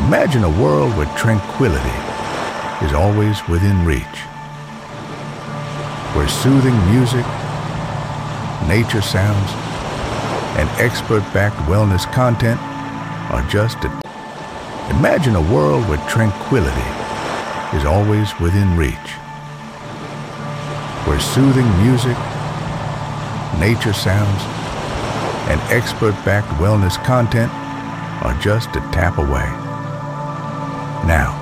Imagine a world where tranquility is always within reach, where soothing music, nature sounds, and expert-backed wellness content are just a... Imagine a world where tranquility is always within reach, where soothing music, nature sounds, and expert-backed wellness content are just a tap away. Now,